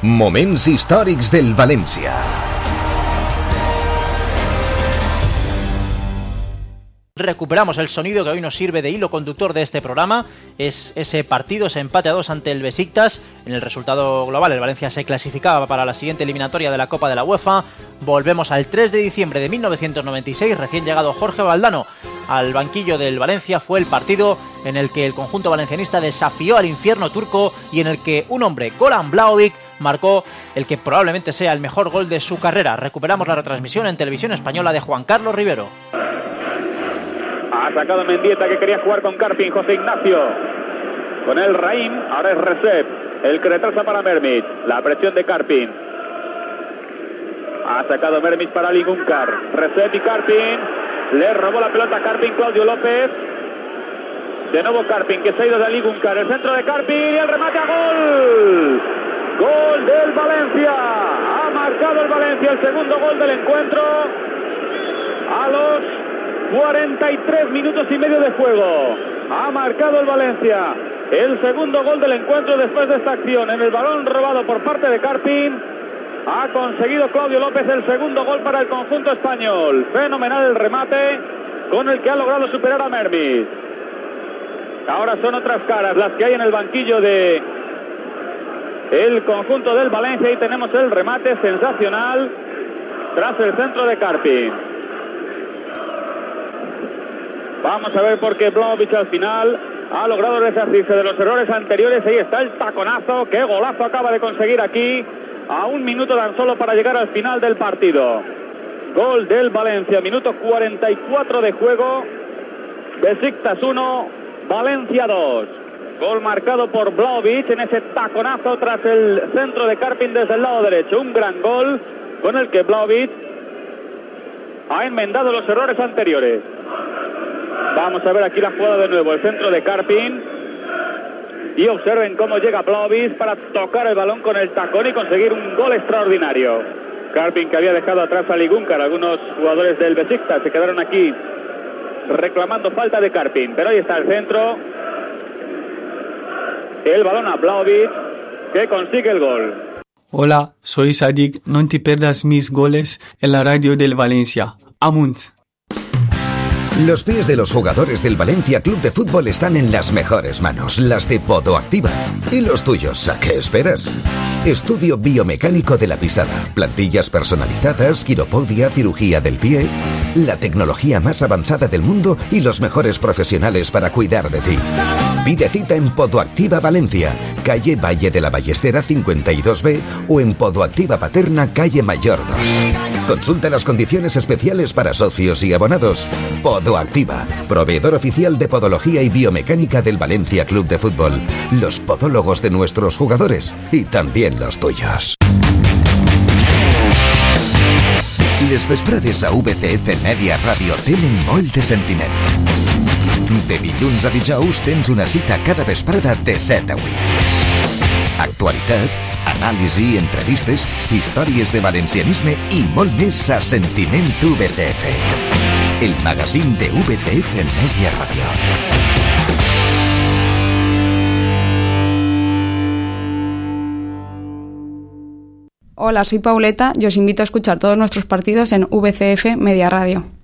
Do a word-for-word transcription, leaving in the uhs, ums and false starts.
Moments històrics del València. Recuperamos el sonido que hoy nos sirve de hilo conductor de este programa. Es ese partido, ese empate a dos ante el Besiktas. En el resultado global, el Valencia se clasificaba para la siguiente eliminatoria de la Copa de la UEFA. Volvemos al tres de diciembre de mil novecientos noventa y seis. Recién llegado Jorge Valdano al banquillo del Valencia. Fue el partido en el que el conjunto valencianista desafió al infierno turco y en el que un hombre, Goran Vlahovic, marcó el que probablemente sea el mejor gol de su carrera. Recuperamos la retransmisión en televisión española de Juan Carlos Rivero. Ha sacado Mendieta, que quería jugar con Karpin. José Ignacio con el Raim. Ahora es Recep el que retrasa para Mermich. La presión de Karpin. Ha sacado Mermich para Ligunkar. Recep y Karpin. Le robó la pelota a Karpin. Claudio López. De nuevo Karpin, que se ha ido de Ligunkar. El centro de Karpin y el remate a gol. Gol del Valencia. Ha marcado el Valencia el segundo gol del encuentro. A los cuarenta y tres minutos y medio de juego. Ha marcado el Valencia el segundo gol del encuentro después de esta acción. En el balón robado por parte de Karpin ha conseguido Claudio López el segundo gol para el conjunto español. Fenomenal el remate con el que ha logrado superar a Mermich. Ahora son otras caras las que hay en el banquillo de el conjunto del Valencia. Y tenemos el remate sensacional tras el centro de Karpin. Vamos a ver por qué Vlahovic al final ha logrado deshacerse de los errores anteriores. Ahí está el taconazo. Qué golazo acaba de conseguir aquí, a un minuto tan solo para llegar al final del partido. Gol del Valencia, minuto cuarenta y cuatro de juego. Besiktas uno, Valencia dos. Gol marcado por Vlahovic en ese taconazo tras el centro de Karpin desde el lado derecho. Un gran gol con el que Vlahovic ha enmendado los errores anteriores. Vamos a ver aquí la jugada de nuevo, el centro de Karpin. Y observen cómo llega Vlahovic para tocar el balón con el tacón y conseguir un gol extraordinario. Karpin, que había dejado atrás a Ligunkar. Algunos jugadores del Besiktas se quedaron aquí reclamando falta de Karpin. Pero ahí está el centro. El balón a Vlahovic, que consigue el gol. Hola, soy Sadik. No te pierdas mis goles en la radio del Valencia. Amunt. Los pies de los jugadores del Valencia Club de Fútbol están en las mejores manos, las de Podoactiva. ¿Y los tuyos? ¿A qué esperas? Estudio biomecánico de la pisada, plantillas personalizadas, quiropodia, cirugía del pie, la tecnología más avanzada del mundo y los mejores profesionales para cuidar de ti. Pide cita en Podoactiva Valencia, calle Valle de la Ballestera cincuenta y dos B o en Podoactiva Paterna, calle Mayor dos. Consulta las condiciones especiales para socios y abonados. Podoactiva, proveedor oficial de podología y biomecánica del Valencia Club de Fútbol. Los podólogos de nuestros jugadores y también los tuyos. Les vesprades a V C F Media Ràdio tenen molt de sentiment. De dilluns a dijous tens una cita cada vesprada de set a vuit. Actualitat, anàlisi, entrevistes, històries de valencianisme i molt més a Sentiment V C F. El magazín de V C F Media Radio. Hola, soy Pauleta y os invito a escuchar todos nuestros partidos en V C F Media Radio.